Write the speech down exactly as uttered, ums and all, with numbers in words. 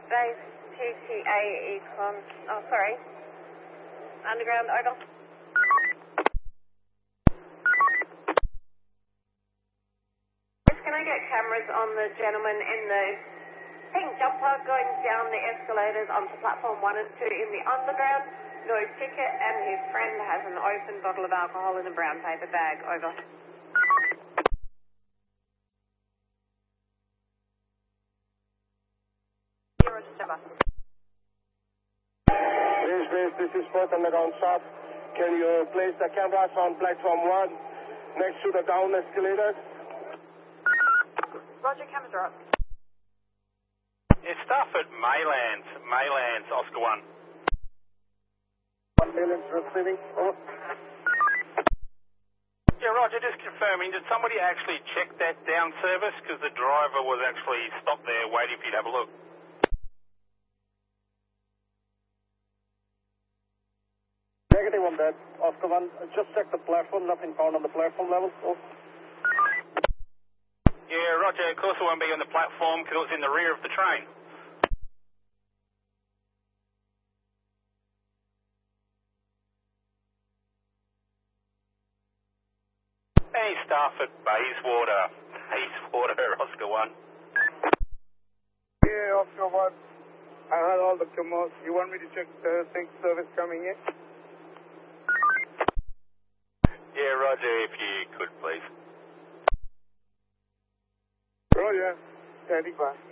Base T T A Econ. Oh, sorry. Underground, over. Can I get cameras on the gentleman in the pink jumper going down the escalators onto platform one and two in the underground? No ticket, and his friend has an open bottle of alcohol in a brown paper bag. Over. Base, base, this is fourth underground shop. Can you place the cameras on platform one next to the down escalators? Roger, cameras are up. Yeah, staff at Maylands, Maylands, Oscar one. One Maylands receiving, over. Yeah, Roger, just confirming, did somebody actually check that down service? Because the driver was actually stopped there waiting for you to have a look. Negative on that, Oscar one. Just check the platform, nothing found on the platform level. Oh. Yeah, Roger, of course it won't be on the platform because it was in the rear of the train. Any staff at Bayswater, Bayswater, Oscar one. Yeah, Oscar one. I heard all the commotion. You want me to check the sync service coming in? Yeah, Roger, if you could, please. Roger, standing by.